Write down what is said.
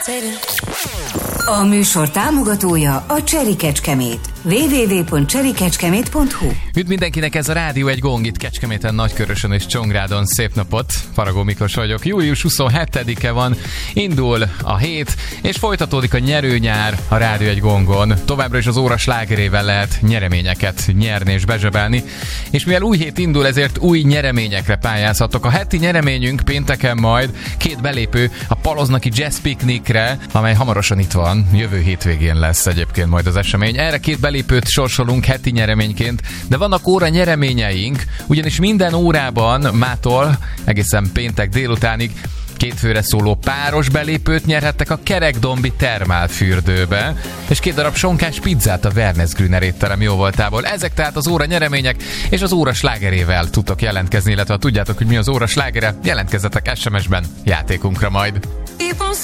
A műsor támogatója a Cseri Kecskemét. www.cserikecskemét.hu. Üdv mindenkinek, ez a Rádió egy Gong, itt Kecskeméten, Nagykörösön és Csongrádon. Szép napot, Faragó Miklós vagyok. Július 27-e van, indul a hét, és folytatódik a nyerőnyár a Rádió egy Gongon. Továbbra is az óra slágerével lehet nyereményeket nyerni és bezsebelni. És mivel új hét indul, ezért új nyereményekre pályázhatok. A heti nyereményünk pénteken majd 2 belépő a Paloznaki Jazz Picnicre, amely hamarosan itt van. Jövő hétvégén lesz egyébként majd az esemény. Erre 2 belépőt sorsolunk heti nyereményként, de vannak óra nyereményeink, ugyanis minden órában mától egészen péntek délutánig 2 főre szóló páros belépőt nyerhettek a Kerekdombi termálfürdőbe, és 2 darab sonkás pizzát a Wernesgrüner étterem jóvoltából. Ezek tehát az óra nyeremények, és az óra slágerével tudtok jelentkezni, illetve ha tudjátok, hogy mi az óra slágere, jelentkezzetek SMS-ben játékunkra majd.